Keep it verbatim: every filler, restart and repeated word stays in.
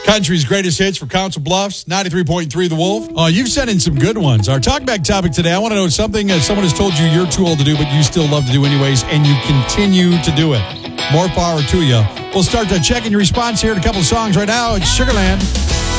Country's greatest hits for Council Bluffs, ninety-three point three The Wolf. Oh, you've sent in some good ones. Our talkback topic today, I want to know something uh, someone has told you you're too old to do, but you still love to do anyways, and you continue to do it. More power to you. We'll start uh, checking your response here in a couple of songs right now. It's Sugarland.